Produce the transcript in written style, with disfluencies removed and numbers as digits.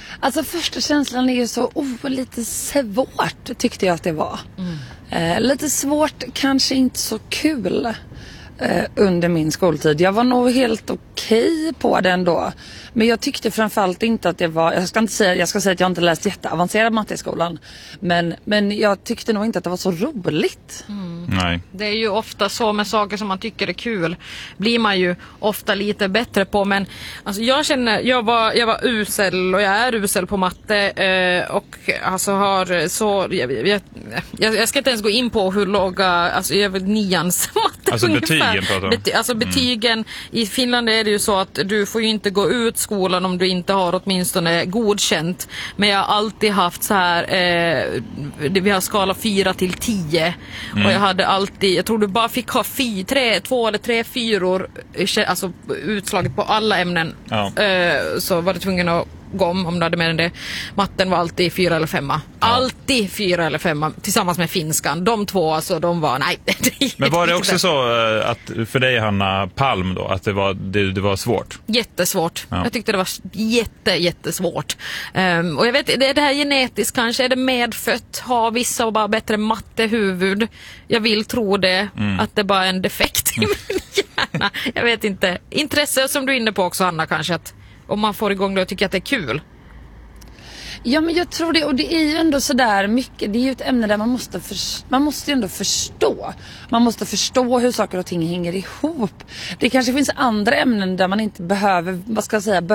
Alltså första känslan är ju så lite svårt, tyckte jag att det var. Lite svårt, kanske inte så kul under min skoltid. Jag var nog helt okej på det ändå. Men jag tyckte framförallt inte att det var... Jag ska säga att jag inte läst jätteavancerad matte i skolan. Men jag tyckte nog inte att det var så roligt. Nej. Det är ju ofta så med saker som man tycker är kul. Blir man ju ofta lite bättre på. Men alltså, jag var usel och jag är usel på matte. Och alltså har så... Jag ska inte ens gå in på hur låga... Alltså jag vet 9ans matte. Alltså ungefär. betygen pratar betygen. I Finland är det ju så att du får ju inte gå ut skolan om du inte har åtminstone godkänt. Men jag har alltid haft så här vi har skala 4 till 10 och jag hade alltid, jag tror du bara fick ha 2 eller 3 fyror, alltså utslaget på alla ämnen. Så var du tvungen att gå om du hade mer än det. Matten var alltid 4 eller 5. Alltid 4 eller 5 tillsammans med finskan. De två, alltså de var, nej. Men var det också så att för dig, Hanna Palm då, att det var svårt? Jättesvårt. Ja. Jag tyckte det var jättesvårt. Och jag vet, det här genetiskt kanske, är det medfött? Har vissa och bara bättre mattehuvud? Jag vill tro det, att det bara är en defekt i min hjärna. Jag vet inte. Intresse som du är inne på också, Hanna, kanske att om man får igång det och tycker att det är kul. Ja, men jag tror det. Och det är ju ändå sådär mycket. Det är ju ett ämne där man måste ju ändå förstå. Man måste förstå hur saker och ting hänger ihop. Det kanske finns andra ämnen där man inte behöver,